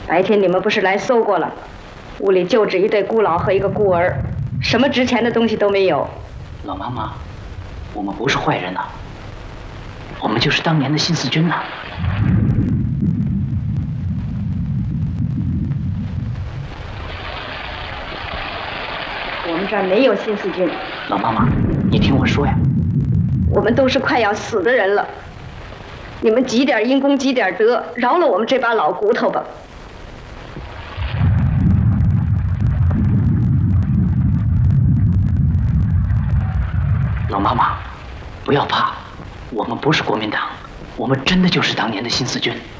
白天你们不是来搜过了？屋里就只一对孤老和一个孤儿，什么值钱的东西都没有。 老妈妈，我们不是坏人呐，我们就是当年的新四军呐。 我们这儿没有新四军。 老妈妈，你听我说呀， 我们都是快要死的人了，你们积点因功积点德，饶了我们这把老骨头吧。 老妈妈，不要怕，我们不是国民党，我们真的就是当年的新四军。